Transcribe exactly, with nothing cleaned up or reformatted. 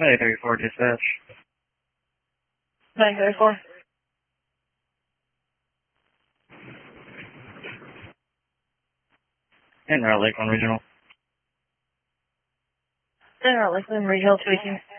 nine thirty-four dispatch. nine thirty-four. And Route Lakeland Regional. General Lakeland Regional two eighteen.